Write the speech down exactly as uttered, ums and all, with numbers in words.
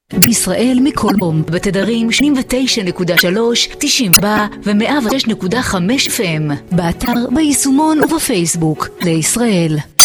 בישראל מכל מקום, בתדרים שמונים ותשע נקודה שלוש, תשעים וארבע ו-מאה ושש נקודה חמש אף אם, באתר, ביישומון ובפייסבוק, לישראל.